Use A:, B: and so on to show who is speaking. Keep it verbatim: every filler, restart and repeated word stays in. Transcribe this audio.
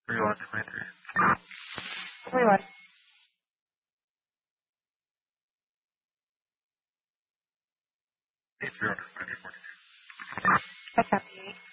A: three one two nine three.
B: three one.
A: eight zero two nine three four two.
B: That's happy.